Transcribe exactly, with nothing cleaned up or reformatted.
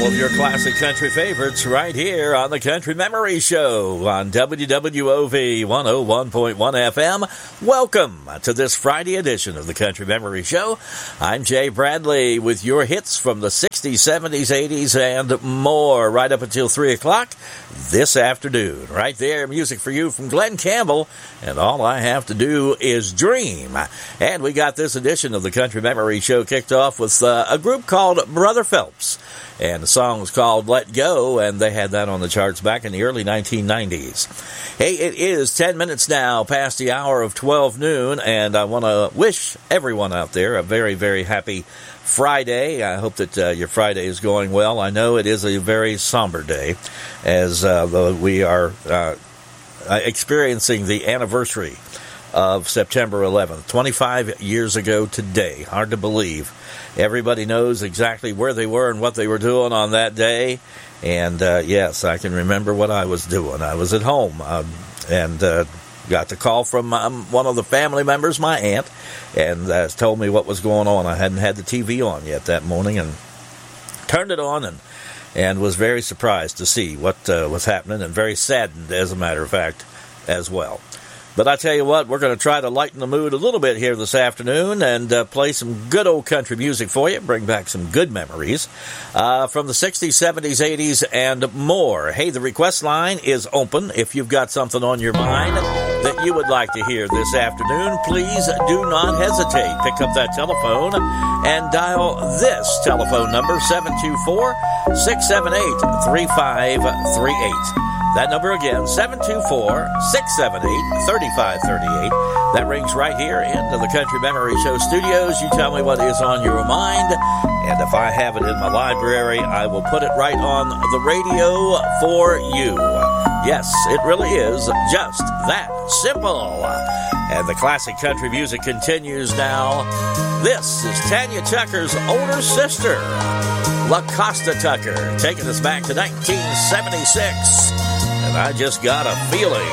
all of your classic country favorites right here on the Country Memory Show on W W O V one oh one point one F M. Welcome to this Friday edition of the Country Memory Show. I'm Jay Bradley with your hits from the sixties, seventies, eighties, and more right up until three o'clock this afternoon. Right there, music for you from Glenn Campbell, and all I have to do is dream. And we got this edition of the Country Memory Show kicked off with uh, a group called Brother Phelps. And the song was called Let Go, and they had that on the charts back in the early nineteen nineties. Hey, it is ten minutes now past the hour of twelve noon, and I want to wish everyone out there a very, very happy Friday. I hope that uh, your Friday is going well. I know it is a very somber day, as uh, we are uh, experiencing the anniversary of September eleventh, twenty-five years ago today. Hard to believe. Everybody knows exactly where they were and what they were doing on that day. And, uh, yes, I can remember what I was doing. I was at home um, and uh, got the call from um, one of the family members, my aunt, and uh, told me what was going on. I hadn't had the T V on yet that morning and turned it on and, and was very surprised to see what uh, was happening, and very saddened, as a matter of fact, as well. But I tell you what, we're going to try to lighten the mood a little bit here this afternoon and uh, play some good old country music for you, bring back some good memories uh, from the sixties, seventies, eighties, and more. Hey, the request line is open. If you've got something on your mind that you would like to hear this afternoon, please do not hesitate. Pick up that telephone and dial this telephone number, seven two four, six seven eight, three five three eight. That number again, seven two four, six seven eight, three five three eight. That rings right here into the Country Memory Show studios. You tell me what is on your mind, and if I have it in my library, I will put it right on the radio for you. Yes, it really is just that simple. And the classic country music continues now. This is Tanya Tucker's older sister, La Costa Tucker, taking us back to nineteen seventy-six. And I just got a feeling.